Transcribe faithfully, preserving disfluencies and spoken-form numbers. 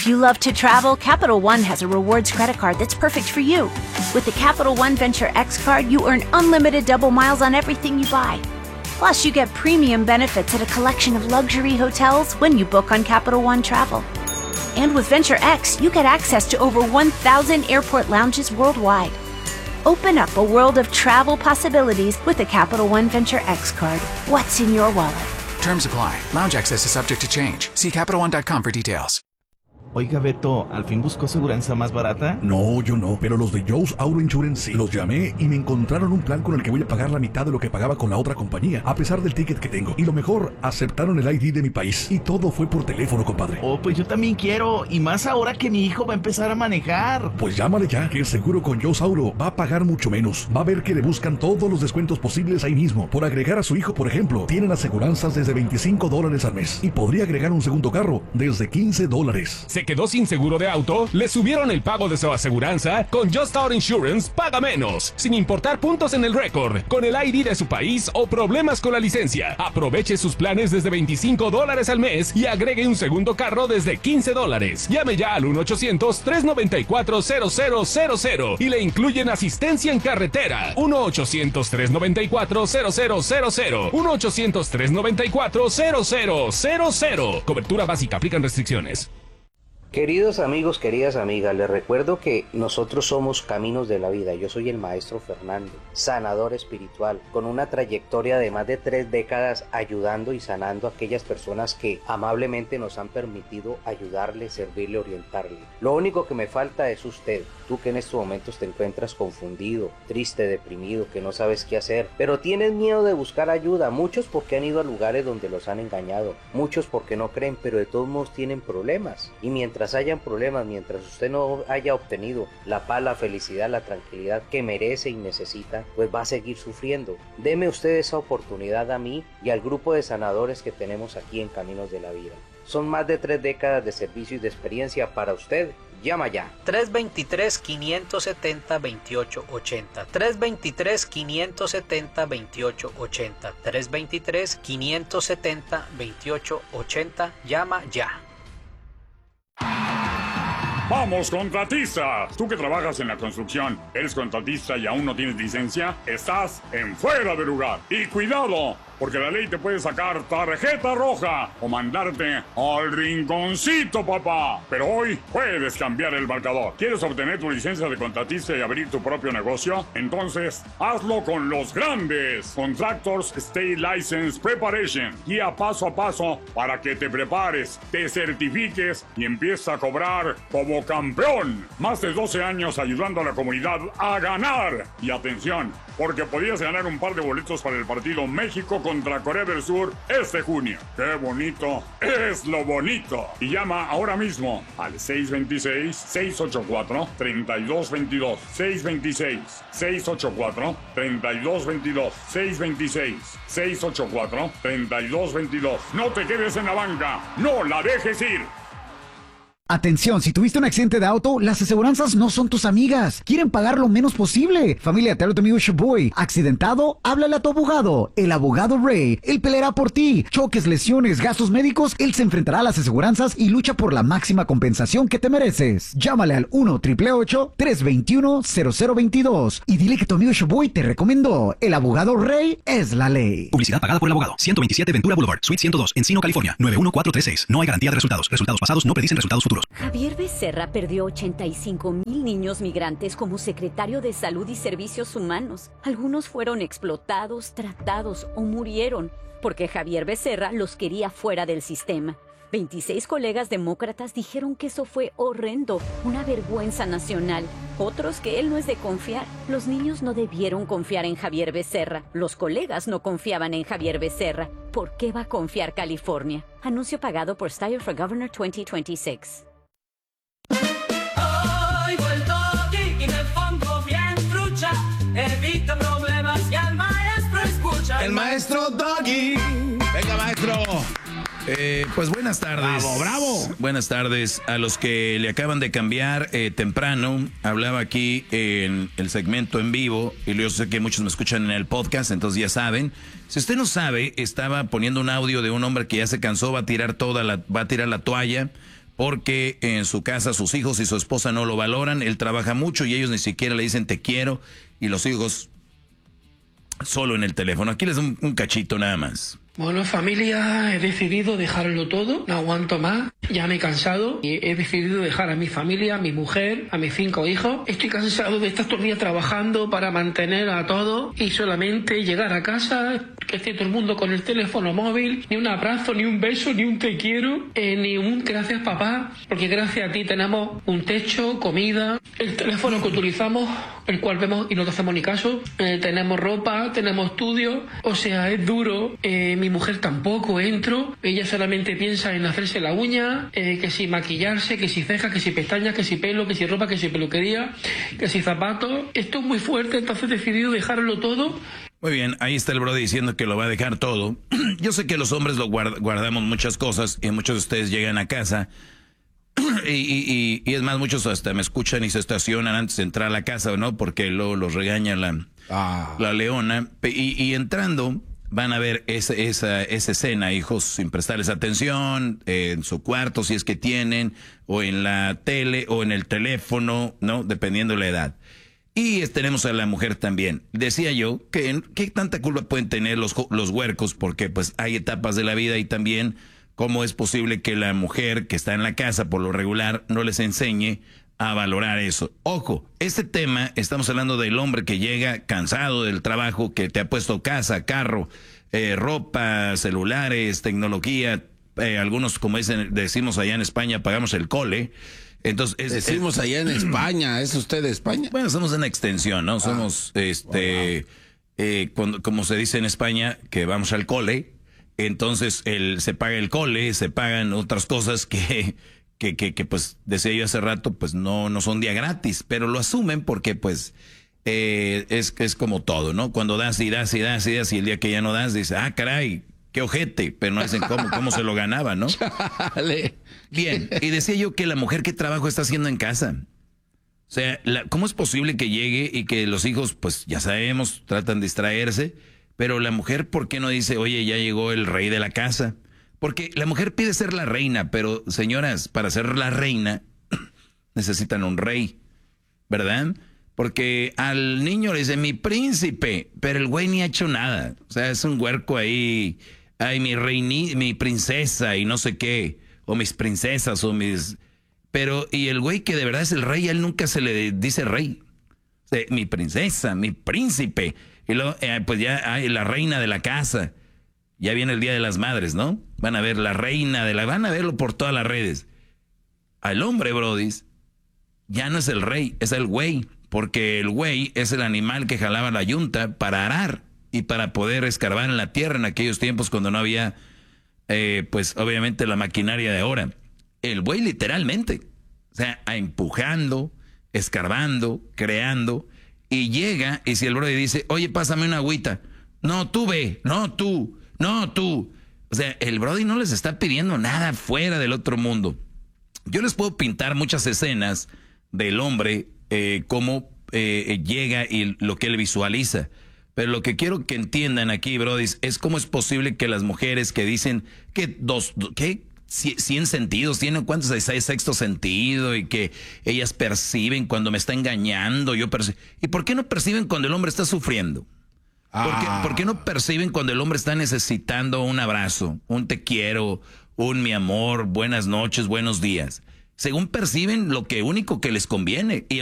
you love to travel, Capital One has a rewards credit card that's perfect for you. With the Capital One Venture X card, you earn unlimited double miles on everything you buy. Plus, you get premium benefits at a collection of luxury hotels when you book on Capital One Travel. And with Venture X, you get access to over one thousand airport lounges worldwide. Open up a world of travel possibilities with the Capital One Venture X card. What's in your wallet? Terms apply. Lounge access is subject to change. See Capital One dot com for details. Oiga, Beto, ¿al fin buscó aseguranza más barata? No, yo no, pero los de Joe's Auto Insurance sí. Los llamé y me encontraron un plan con el que voy a pagar la mitad de lo que pagaba con la otra compañía, a pesar del ticket que tengo. Y lo mejor, aceptaron el I D de mi país. Y todo fue por teléfono, compadre. Oh, pues yo también quiero, y más ahora que mi hijo va a empezar a manejar. Pues llámale ya, que seguro con Joe's Auto va a pagar mucho menos. Va a ver que le buscan todos los descuentos posibles ahí mismo. Por agregar a su hijo, por ejemplo, tienen aseguranzas desde veinticinco dólares al mes. Y podría agregar un segundo carro desde quince dólares. ¿Se quedó sin seguro de auto? ¿Le subieron el pago de su aseguranza? Con Just Auto Insurance paga menos, sin importar puntos en el récord, con el I D de su país o problemas con la licencia. Aproveche sus planes desde veinticinco dólares al mes y agregue un segundo carro desde quince dólares. Llame ya al uno ochocientos, tres noventa y cuatro, cero cero cero cero y le incluyen asistencia en carretera. uno ochocientos, tres noventa y cuatro, cero cero cero cero. uno ochocientos, tres noventa y cuatro, cero cero cero cero. Cobertura básica. Aplican restricciones. Queridos amigos, queridas amigas, les recuerdo que nosotros somos Caminos de la Vida. Yo soy el maestro Fernando, sanador espiritual, con una trayectoria de más de tres décadas ayudando y sanando a aquellas personas que amablemente nos han permitido ayudarle, servirle, orientarle. Lo único que me falta es usted, tú que en estos momentos te encuentras confundido, triste, deprimido, que no sabes qué hacer, pero tienes miedo de buscar ayuda, muchos porque han ido a lugares donde los han engañado, muchos porque no creen, pero de todos modos tienen problemas. Y mientras Mientras hayan problemas, mientras usted no haya obtenido la paz, la felicidad, la tranquilidad que merece y necesita, pues va a seguir sufriendo. Deme usted esa oportunidad a mí y al grupo de sanadores que tenemos aquí en Caminos de la Vida. Son más de tres décadas de servicio y de experiencia para usted. Llama ya. tres veintitrés, quinientos setenta, veintiocho ochenta. tres veintitrés, quinientos setenta, veintiocho ochenta. tres veintitrés, quinientos setenta, veintiocho ochenta. Llama ya. ¡Vamos, contratistas! Tú que trabajas en la construcción, ¿eres contratista y aún no tienes licencia? Estás en fuera de lugar. ¡Y cuidado! Porque la ley te puede sacar tarjeta roja o mandarte al rinconcito, papá. Pero hoy puedes cambiar el marcador. ¿Quieres obtener tu licencia de contratista y abrir tu propio negocio? Entonces, hazlo con los grandes. Contractors State License Preparation. Guía paso a paso para que te prepares, te certifiques y empieces a cobrar como campeón. Más de doce años ayudando a la comunidad a ganar. Y atención, porque podías ganar un par de boletos para el partido México contra Corea del Sur este junio. ¡Qué bonito es lo bonito! Y llama ahora mismo al seis veintiséis, seis ochenta y cuatro, treinta y dos veintidós. seis veintiséis, seis ochenta y cuatro, treinta y dos veintidós. seis veintiséis, seis ochenta y cuatro, treinta y dos veintidós. No te quedes en la banca. No la dejes ir. Atención, si tuviste un accidente de auto, las aseguranzas no son tus amigas. Quieren pagar lo menos posible. Familia, te habla tu amigo Shaboy. ¿Accidentado? Háblale a tu abogado. El abogado Ray. Él peleará por ti. Choques, lesiones, gastos médicos. Él se enfrentará a las aseguranzas y lucha por la máxima compensación que te mereces. Llámale al uno, ocho ocho ocho, tres dos uno, cero cero dos dos y dile que tu amigo Shaboy te recomendó. El abogado Ray es la ley. Publicidad pagada por el abogado. ciento veintisiete Ventura Boulevard, Suite ciento dos, Encino, California. nueve uno cuatro tres seis. No hay garantía de resultados. Resultados pasados no predicen resultados futuros. Javier Becerra perdió ochenta y cinco mil niños migrantes como secretario de Salud y Servicios Humanos. Algunos fueron explotados, tratados o murieron porque Javier Becerra los quería fuera del sistema. veintiséis colegas demócratas dijeron que eso fue horrendo, una vergüenza nacional. Otros que él no es de confiar. Los niños no debieron confiar en Javier Becerra. Los colegas no confiaban en Javier Becerra. ¿Por qué va a confiar California? Anuncio pagado por Steyer for Governor veinte veintiséis. Hoy vuelto aquí y me pongo bien trucha. Evita problemas y al maestro escucha. El maestro Doggy. Venga, maestro. Eh, pues buenas tardes. Bravo, bravo. Buenas tardes a los que le acaban de cambiar eh, temprano. Hablaba aquí en el segmento en vivo y yo sé que muchos me escuchan en el podcast, entonces ya saben. Si usted no sabe, estaba poniendo un audio de un hombre que ya se cansó, va a tirar toda la, va a tirar la toalla porque en su casa sus hijos y su esposa no lo valoran, él trabaja mucho y ellos ni siquiera le dicen te quiero, y los hijos solo en el teléfono. Aquí les doy un, un cachito nada más. Bueno, familia, he decidido dejarlo todo, no aguanto más, ya me he cansado y he decidido dejar a mi familia, a mi mujer, a mis cinco hijos. Estoy cansado de estar todo el día trabajando para mantener a todos y solamente llegar a casa, que esté todo el mundo con el teléfono móvil, ni un abrazo, ni un beso, ni un te quiero, eh, ni un gracias papá, porque gracias a ti tenemos un techo, comida, el teléfono que utilizamos, el cual vemos y no te hacemos ni caso, eh, tenemos ropa, tenemos estudio, o sea, es duro. eh, mi mujer tampoco entro, ella solamente piensa en hacerse la uña, eh, que si maquillarse, que si cejas, que si pestañas, que si pelo, que si ropa, que si peluquería, que si zapatos. Esto es muy fuerte, entonces he decidido dejarlo todo. Muy bien, ahí está el brody diciendo que lo va a dejar todo. Yo sé que los hombres lo guard- guardamos muchas cosas y muchos de ustedes llegan a casa y, y, y, y es más, muchos hasta me escuchan y se estacionan antes de entrar a la casa, ¿no? Porque luego los regaña la, ah. la leona. Y, y entrando van a ver esa, esa, esa escena, hijos, sin prestarles atención, eh, en su cuarto si es que tienen, o en la tele, o en el teléfono, ¿no? Dependiendo de la edad. Y tenemos a la mujer también. Decía yo que qué tanta culpa pueden tener los, los huercos, porque pues hay etapas de la vida y también cómo es posible que la mujer que está en la casa por lo regular no les enseñe a valorar eso. Ojo, este tema, estamos hablando del hombre que llega cansado del trabajo, que te ha puesto casa, carro, eh, ropa, celulares, tecnología, eh, algunos, como dicen, decimos allá en España, pagamos el cole. Entonces, es, decimos es, allá en España, ¿es usted de España? Bueno, somos una extensión, ¿no? Somos, ah, este, wow. eh, cuando, como se dice en España, que vamos al cole, entonces el, se paga el cole, se pagan otras cosas que... Que, que, que pues decía yo hace rato, pues no, no son día gratis, pero lo asumen porque pues eh, es, es como todo, ¿no? Cuando das y das y das y das y el día que ya no das, dices, ah, caray, qué ojete, pero no dicen cómo, cómo se lo ganaba, ¿no? Chale. Bien, y decía yo que la mujer, ¿qué trabajo está haciendo en casa? O sea, la, ¿cómo es posible que llegue y que los hijos, pues ya sabemos, tratan de distraerse, pero la mujer, ¿por qué no dice, oye, ya llegó el rey de la casa? Porque la mujer pide ser la reina, pero señoras, para ser la reina necesitan un rey, ¿verdad? Porque al niño le dice mi príncipe, pero el güey ni ha hecho nada. O sea, es un huerco ahí, ay, mi reini, mi princesa y no sé qué, o mis princesas o mis... Pero, y el güey que de verdad es el rey, a él nunca se le dice rey. O sea, mi princesa, mi príncipe, y luego, eh, pues ya hay la reina de la casa. Ya viene el Día de las Madres, ¿no? Van a ver la reina de la... Van a verlo por todas las redes. Al hombre, brodis, ya no es el rey, es el güey. Porque el güey es el animal que jalaba la yunta para arar y para poder escarbar en la tierra en aquellos tiempos cuando no había, eh, pues, obviamente la maquinaria de ahora. El güey literalmente. O sea, empujando, escarbando, creando. Y llega, y si el brody dice, oye, pásame una agüita. No, tú ve, no, tú. No, tú. O sea, el brody no les está pidiendo nada fuera del otro mundo. Yo les puedo pintar muchas escenas del hombre, eh, cómo eh, llega y lo que él visualiza. Pero lo que quiero que entiendan aquí, brody, es cómo es posible que las mujeres que dicen que dos, ¿qué? Cien sentidos, tienen cuántos hay, sexto sentido, y que ellas perciben cuando me está engañando. Yo perci- ¿Y por qué no perciben cuando el hombre está sufriendo? ¿Por qué, ah. ¿Por qué no perciben cuando el hombre está necesitando un abrazo, un te quiero, un mi amor, buenas noches, buenos días? Según perciben lo que único que les conviene. Y